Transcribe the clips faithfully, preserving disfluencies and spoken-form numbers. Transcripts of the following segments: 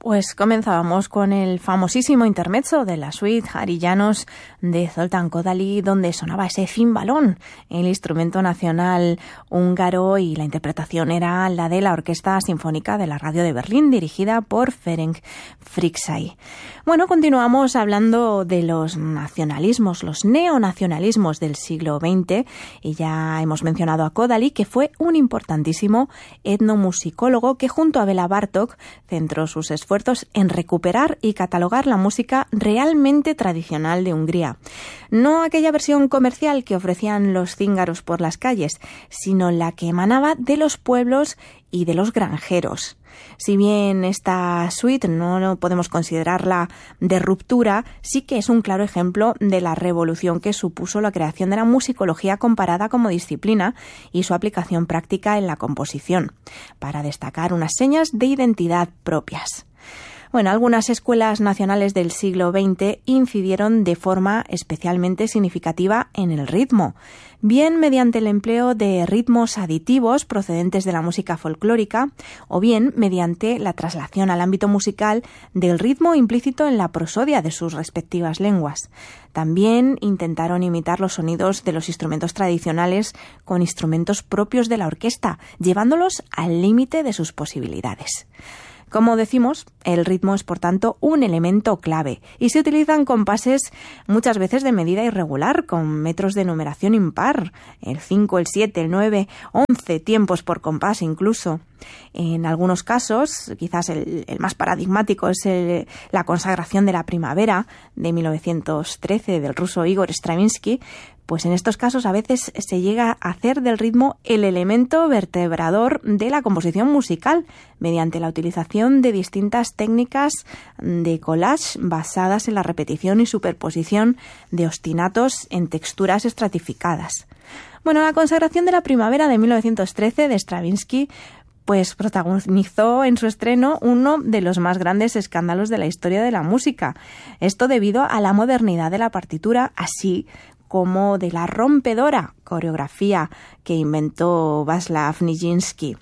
Pues comenzábamos con el famosísimo intermezzo de la suite Hariyanos de Zoltán Kodály, donde sonaba ese cimbalón, el instrumento nacional húngaro, y la interpretación era la de la Orquesta Sinfónica de la Radio de Berlín, dirigida por Ferenc Fricsay. Bueno, continuamos hablando de los nacionalismos, los neonacionalismos del siglo veinte, y ya hemos mencionado a Kodály, que fue un importantísimo etnomusicólogo que junto a Béla Bartók centró sus esfuerzos en recuperar y catalogar la música realmente tradicional de Hungría. No aquella versión comercial que ofrecían los cíngaros por las calles, sino la que emanaba de los pueblos y de los granjeros. Si bien esta suite no, no podemos considerarla de ruptura, sí que es un claro ejemplo de la revolución que supuso la creación de la musicología comparada como disciplina y su aplicación práctica en la composición, para destacar unas señas de identidad propias. Bueno, algunas escuelas nacionales del siglo veinte incidieron de forma especialmente significativa en el ritmo, bien mediante el empleo de ritmos aditivos procedentes de la música folclórica, o bien mediante la traslación al ámbito musical del ritmo implícito en la prosodia de sus respectivas lenguas. También intentaron imitar los sonidos de los instrumentos tradicionales con instrumentos propios de la orquesta, llevándolos al límite de sus posibilidades. Como decimos, el ritmo es por tanto un elemento clave y se utilizan compases muchas veces de medida irregular, con metros de numeración impar, el cinco, el siete, el nueve, once tiempos por compás incluso. En algunos casos, quizás el, el más paradigmático es el, la consagración de la primavera de mil novecientos trece del ruso Igor Stravinsky. Pues en estos casos a veces se llega a hacer del ritmo el elemento vertebrador de la composición musical mediante la utilización de distintas técnicas de collage basadas en la repetición y superposición de ostinatos en texturas estratificadas. Bueno, la consagración de la primavera de mil novecientos trece de Stravinsky pues protagonizó en su estreno uno de los más grandes escándalos de la historia de la música. Esto debido a la modernidad de la partitura, así como de la rompedora coreografía que inventó Václav Nijinsky.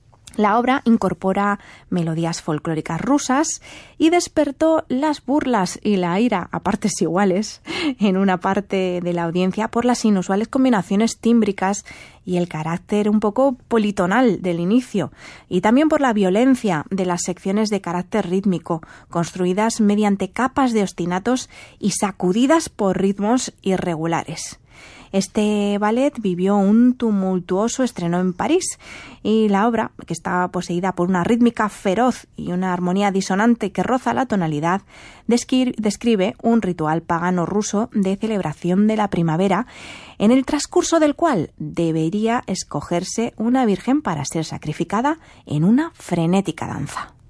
La obra incorpora melodías folclóricas rusas y despertó las burlas y la ira a partes iguales en una parte de la audiencia por las inusuales combinaciones tímbricas y el carácter un poco politonal del inicio, y también por la violencia de las secciones de carácter rítmico, construidas mediante capas de ostinatos y sacudidas por ritmos irregulares. Este ballet vivió un tumultuoso estreno en París y la obra, que está poseída por una rítmica feroz y una armonía disonante que roza la tonalidad, describe un ritual pagano ruso de celebración de la primavera, en el transcurso del cual debería escogerse una virgen para ser sacrificada en una frenética danza.